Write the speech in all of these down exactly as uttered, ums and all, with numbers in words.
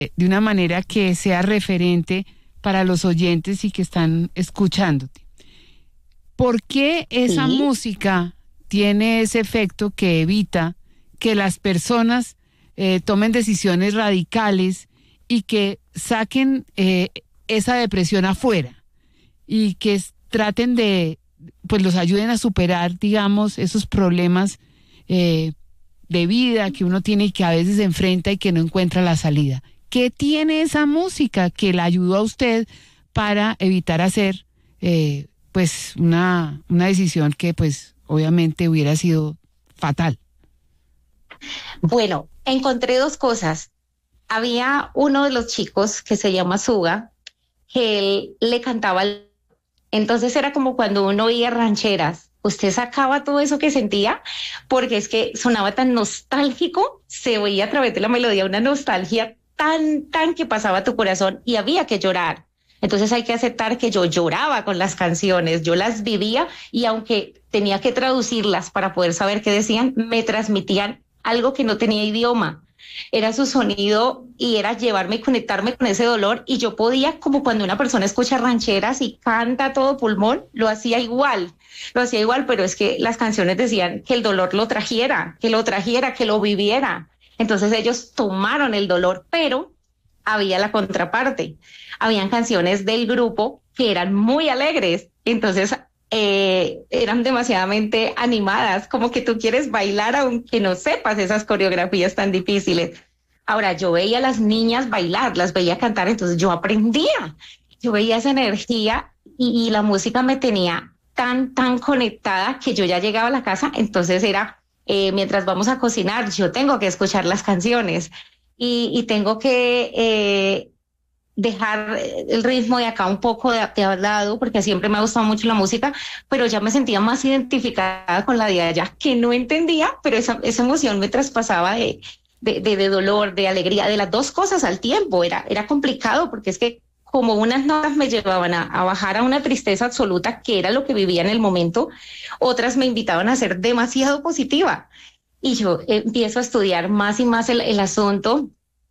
de una manera que sea referente para los oyentes y que están escuchándote. ¿Por qué esa Sí. música tiene ese efecto que evita que las personas eh, tomen decisiones radicales y que saquen eh, esa depresión afuera y que s- traten de, pues los ayuden a superar, digamos, esos problemas eh, de vida que uno tiene y que a veces se enfrenta y que no encuentra la salida? ¿Qué tiene esa música que la ayudó a usted para evitar hacer eh, pues una, una decisión que pues obviamente hubiera sido fatal? Bueno, encontré dos cosas. Había uno de los chicos que se llama Suga, que él le cantaba. el- Entonces era como cuando uno oía rancheras. Usted sacaba todo eso que sentía, porque es que sonaba tan nostálgico, se oía a través de la melodía una nostalgia tan, tan que pasaba a tu corazón y había que llorar. Entonces hay que aceptar que yo lloraba con las canciones, yo las vivía y aunque tenía que traducirlas para poder saber qué decían, me transmitían algo que no tenía idioma. Era su sonido y era llevarme y conectarme con ese dolor y yo podía, como cuando una persona escucha rancheras y canta a todo pulmón, lo hacía igual, lo hacía igual, pero es que las canciones decían que el dolor lo trajera, que lo trajera, que lo viviera. Entonces ellos tomaron el dolor, pero había la contraparte. Habían canciones del grupo que eran muy alegres, entonces eh, eran demasiadamente animadas, como que tú quieres bailar aunque no sepas esas coreografías tan difíciles. Ahora, yo veía a las niñas bailar, las veía cantar, entonces yo aprendía, yo veía esa energía y, y la música me tenía tan, tan conectada que yo ya llegaba a la casa, entonces era, eh, mientras vamos a cocinar, yo tengo que escuchar las canciones y, y tengo que eh, dejar el ritmo de acá un poco de, de al lado, porque siempre me ha gustado mucho la música, pero ya me sentía más identificada con la de allá, que no entendía, pero esa, esa emoción me traspasaba de, de, de, de dolor, de alegría, de las dos cosas al tiempo. Era, era complicado, porque es que como unas notas me llevaban a, a bajar a una tristeza absoluta, que era lo que vivía en el momento, otras me invitaban a ser demasiado positiva. Y yo eh, empiezo a estudiar más y más el, el asunto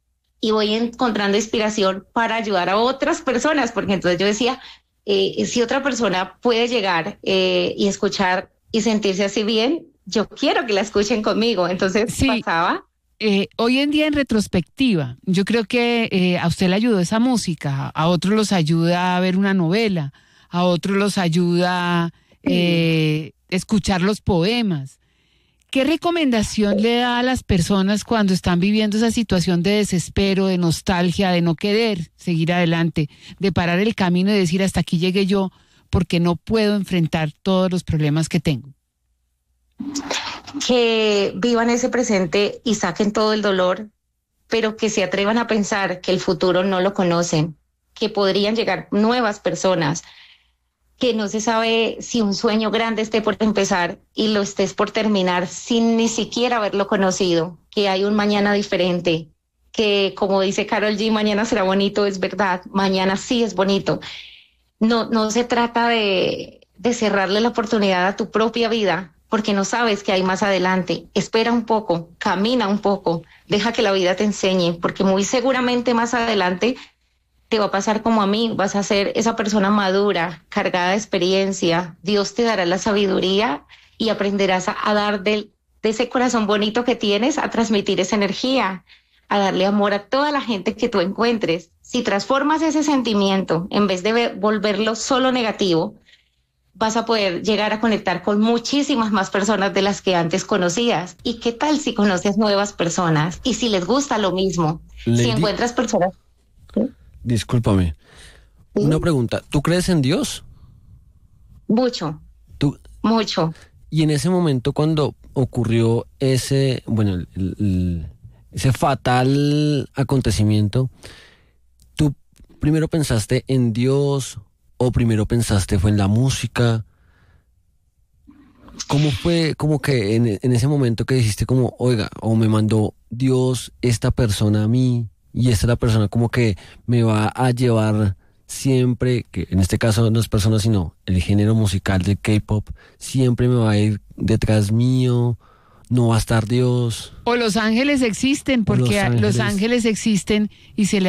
y voy encontrando inspiración para ayudar a otras personas, porque entonces yo decía, eh, si otra persona puede llegar eh, y escuchar y sentirse así bien, yo quiero que la escuchen conmigo. Entonces Sí, pasaba. eh, hoy en día en retrospectiva, yo creo que eh, a usted le ayudó esa música, a otros los ayuda a ver una novela, a otros los ayuda Sí. eh, escuchar los poemas. ¿Qué recomendación le da a las personas cuando están viviendo esa situación de desespero, de nostalgia, de no querer seguir adelante, de parar el camino y decir hasta aquí llegué yo porque no puedo enfrentar todos los problemas que tengo? Que vivan ese presente y saquen todo el dolor, pero que se atrevan a pensar que el futuro no lo conocen, que podrían llegar nuevas personas, que no se sabe si un sueño grande esté por empezar y lo estés por terminar sin ni siquiera haberlo conocido, que hay un mañana diferente, que como dice Karol G, mañana será bonito, es verdad, mañana sí es bonito. No, no se trata de, de cerrarle la oportunidad a tu propia vida, porque no sabes qué hay más adelante. Espera un poco, camina un poco, deja que la vida te enseñe, porque muy seguramente más adelante te va a pasar como a mí, vas a ser esa persona madura, cargada de experiencia. Dios te dará la sabiduría y aprenderás a, a dar del, de ese corazón bonito que tienes, a transmitir esa energía, a darle amor a toda la gente que tú encuentres. Si transformas ese sentimiento, en vez de ver, volverlo solo negativo, vas a poder llegar a conectar con muchísimas más personas de las que antes conocías. ¿Y qué tal si conoces nuevas personas? Y si les gusta lo mismo, si Lady, encuentras personas... ¿Sí? discúlpame. Una ¿Sí? pregunta. ¿Tú crees en Dios? Mucho, ¿Tú, mucho. y en ese momento cuando ocurrió ese, bueno, el- el- ese fatal acontecimiento, ¿tú primero pensaste en Dios o primero pensaste fue en la música? ¿Cómo fue como que en, en ese momento que dijiste como, oiga, o me mandó Dios esta persona a mí y esta es la persona como que me va a llevar siempre, que en este caso no es persona sino el género musical de K-pop, siempre me va a ir detrás mío? no va a estar Dios. O los ángeles existen, porque los a- los ángeles. ángeles existen y se le